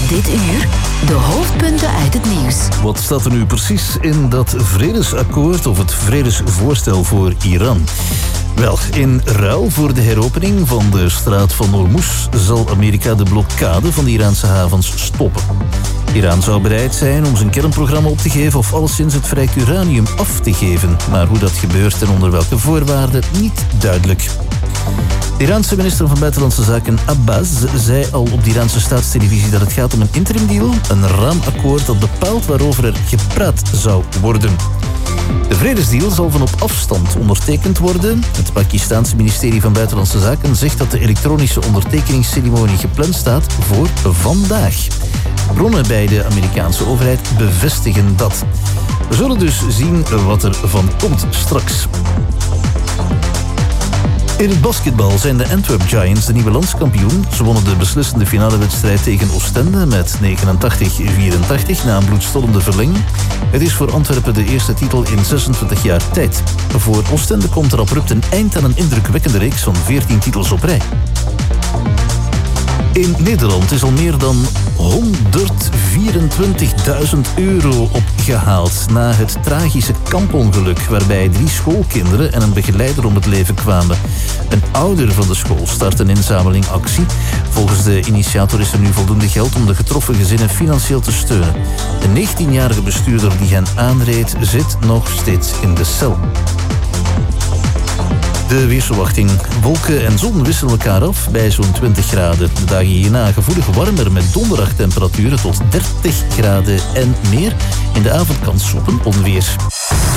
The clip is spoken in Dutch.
Dit uur de hoofdpunten uit het nieuws. Wat staat er nu precies in dat vredesakkoord of het vredesvoorstel voor Iran? Wel, in ruil voor de heropening van de straat van Hormuz zal Amerika de blokkade van de Iraanse havens stoppen. Iran zou bereid zijn om zijn kernprogramma op te geven of alleszins het verrijkt uranium af te geven. Maar hoe dat gebeurt en onder welke voorwaarden, niet duidelijk. De Iraanse minister van Buitenlandse Zaken Abbas zei al op de Iraanse staatstelevisie dat het gaat om een interimdeal, een raamakkoord dat bepaalt waarover er gepraat zou worden. De vredesdeal zal van op afstand ondertekend worden. Het Pakistaanse ministerie van Buitenlandse Zaken zegt dat de elektronische ondertekeningsceremonie gepland staat voor vandaag. Bronnen bij de Amerikaanse overheid bevestigen dat. We zullen dus zien wat er van komt straks. In het basketbal zijn de Antwerp Giants de nieuwe landskampioen. Ze wonnen de beslissende finalewedstrijd tegen Oostende met 89-84 na een bloedstollende verlenging. Het is voor Antwerpen de eerste titel in 26 jaar tijd. Voor Oostende komt er abrupt een eind aan een indrukwekkende reeks van 14 titels op rij. In Nederland is al meer dan 124.000 euro opgehaald na het tragische kampongeluk waarbij 3 schoolkinderen en een begeleider om het leven kwamen. Een ouder van de school start een inzamelingactie. Volgens de initiator is er nu voldoende geld om de getroffen gezinnen financieel te steunen. De 19-jarige bestuurder die hen aanreed zit nog steeds in de cel. De weersverwachting. Wolken en zon wisselen elkaar af bij zo'n 20 graden. De dagen hierna gevoelig warmer met donderdagtemperaturen tot 30 graden en meer. In de avond kans op een onweer.